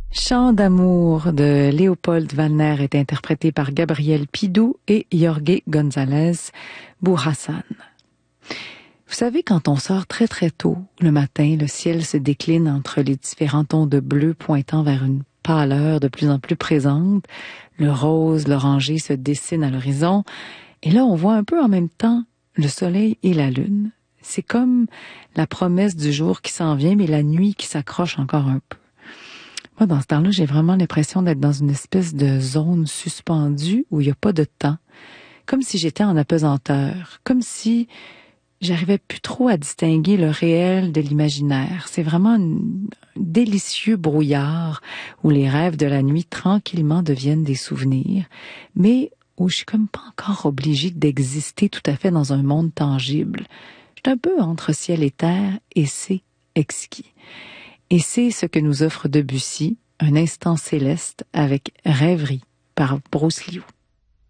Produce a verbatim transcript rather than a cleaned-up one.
Chant d'amour de Léopold Wallner est interprété par Gabriel Pidou et Jorge González Bourrassan. Vous savez, quand on sort très très tôt le matin, le ciel se décline entre les différents tons de bleu pointant vers une pâleur de plus en plus présente. Le rose, l'orangé se dessinent à l'horizon. Et là, on voit un peu en même temps le soleil et la lune. C'est comme la promesse du jour qui s'en vient, mais la nuit qui s'accroche encore un peu. Moi, dans ce temps-là, j'ai vraiment l'impression d'être dans une espèce de zone suspendue où il n'y a pas de temps. Comme si j'étais en apesanteur. Comme si j'arrivais plus trop à distinguer le réel de l'imaginaire. C'est vraiment un délicieux brouillard où les rêves de la nuit tranquillement deviennent des souvenirs, mais où je suis comme pas encore obligée d'exister tout à fait dans un monde tangible. Je suis un peu entre ciel et terre et c'est exquis. Et c'est ce que nous offre Debussy, un instant céleste avec Rêverie par Bruce Liu.